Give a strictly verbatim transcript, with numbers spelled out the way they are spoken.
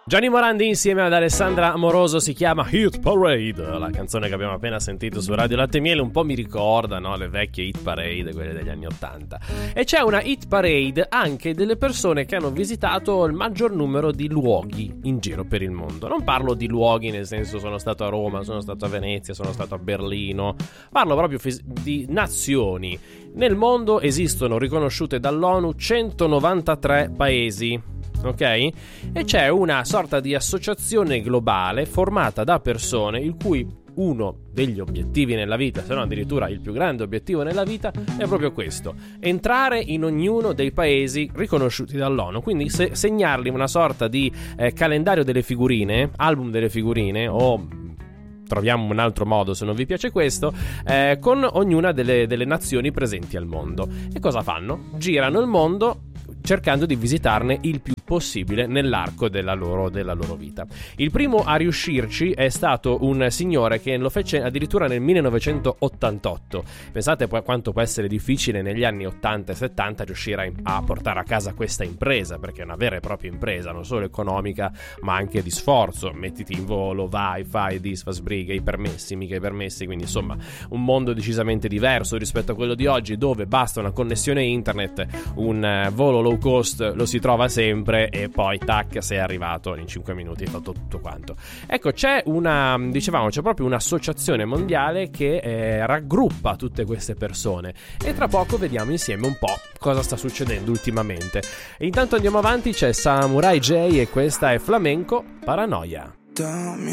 Gianni Morandi insieme ad Alessandra Amoroso, si chiama Hit Parade, la canzone che abbiamo appena sentito su Radio Latte e Miele. Un po' mi ricorda, no, le vecchie Hit Parade, quelle degli anni ottanta. E c'è una Hit Parade anche delle persone che hanno visitato il maggior numero di luoghi in giro per il mondo. Non parlo di luoghi nel senso sono stato a Roma, sono stato a Venezia, sono stato a Berlino. Parlo proprio fis- di nazioni. Nel mondo esistono, riconosciute dall'ONU, centonovantatré paesi. Ok? E c'è una sorta di associazione globale formata da persone il cui uno degli obiettivi nella vita, se non addirittura il più grande obiettivo nella vita, è proprio questo: entrare in ognuno dei paesi riconosciuti dall'ONU. Quindi se, segnarli una sorta di eh, calendario delle figurine, album delle figurine, o troviamo un altro modo se non vi piace questo, eh, con ognuna delle, delle nazioni presenti al mondo. E cosa fanno? Girano il mondo cercando di visitarne il più possibile nell'arco della loro, della loro vita. Il primo a riuscirci è stato un signore che lo fece addirittura nel millenovecentottantotto. Pensate poi quanto può essere difficile negli anni ottanta e settanta riuscire a, a portare a casa questa impresa, perché è una vera e propria impresa, non solo economica ma anche di sforzo. Mettiti in volo, vai, fai, disfa, sbrighe, i permessi, mica i permessi, quindi insomma un mondo decisamente diverso rispetto a quello di oggi, dove basta una connessione internet, un uh, volo low cost lo si trova sempre e poi tac, sei arrivato in cinque minuti, hai fatto tutto quanto. Ecco, c'è una, dicevamo, c'è proprio un'associazione mondiale che eh, raggruppa tutte queste persone, e tra poco vediamo insieme un po' cosa sta succedendo ultimamente. E intanto andiamo avanti, c'è Samurai J e questa è Flamenco Paranoia. Dame